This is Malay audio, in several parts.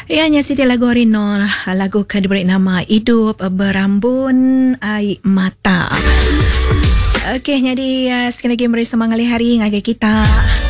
Ianya Siti lagu Rinol, lagu diberi nama Hidup Berambun Air Mata. Okey, jadi sekali lagi beri semangat hari ngagai kita.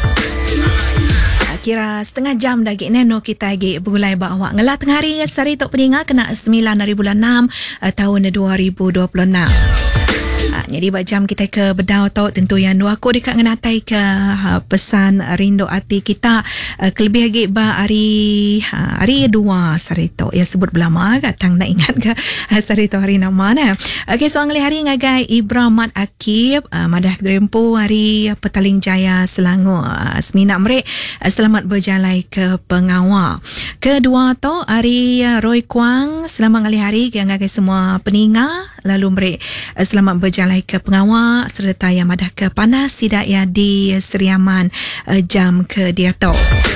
Kira setengah jam dah neno kita lagi bergulai bawa ngelah tengah hari sari tok peninga kena 9/6 tahun 2026. Jadi jam kita ke bedau tau tentu yang dua aku dekat ngenatai ke pesan rindu hati kita kelebih lagi ba hari dua sari tok ya sebut belama katang nak ingat ke sari tok hari nama nah. Okey, soal hari ngagai Ibrahim Akib madah drempo hari Petaling Jaya Selangor semina merek selamat berjalan ke pengawal. Kedua tu hari Roy Kwang selamat hari yang ngagai semua peninga lalu merek selamat berjalan ke pengawal serta yang madah ke panas tidak ya di Seriaman jam ke dia tu.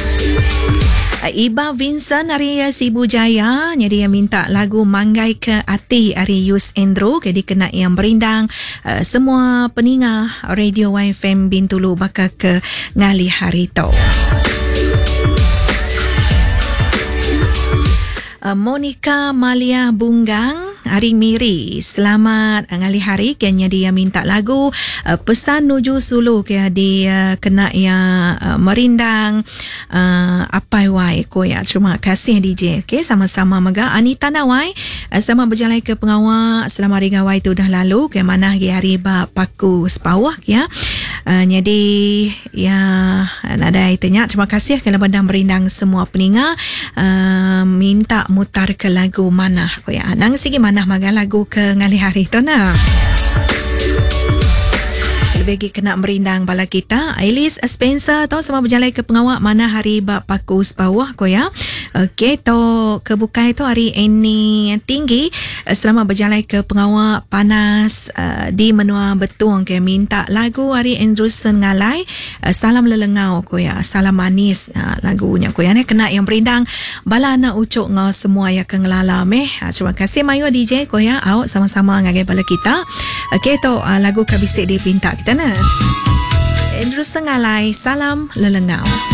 Iba Vincent hari Sibu Jaya jadi yang minta lagu Manggai ke Ati hari Yus Endro jadi kena yang berindang semua peninga Radio YFM Bintulu bakal ke ngali hari tu. Monica Malia Bunggang hari Miri selamat ngali hari kenya dia minta lagu pesan nuju Sulu ke dia kena ya merindang apa wai ko ya terima kasih DJ. Okey, sama-sama mega Anita Nawai sama berjalan ke pengawal selama hari gawai tu dah lalu ke mana hari ba paku sepawah ya. Jadi ya nada itanya terima kasih kerana bandang merindang semua peninga minta mutar ke lagu mana ko ya nang sigi mana maga lagu ke ngali hari tu na bagi kena merindang bala kita. Ailis Spencer tau sama berjalan ke pengawal mana hari bak paku sepawah ko ya. Okey, to kebukai tu hari ini tinggi selama berjalan ke pengawal panas di menua betung ke minta lagu hari Andrewson ngalai salam lelengau ko ya, salam manis lagunya ko ya ne kena yang berindang bala nak ucuk ngau semua ya ke ngelalam terima kasih Mayu DJ ko ya awak sama-sama ngagai bala kita. Okey, to lagu kabisik dia pinta kita na Andrew Sengalai salam lelengau.